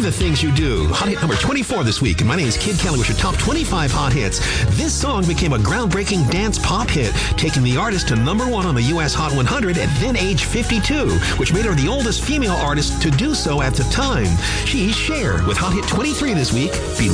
the things you do. Hot hit number 24 this week. And my name is Kid Kelly with your top 25 hot hits. This song became a groundbreaking dance pop hit, taking the artist to number 1 on the U.S. Hot 100 at then age 52, which made her the oldest female artist to do so at the time. She's Cher with Hot Hit 23 this week.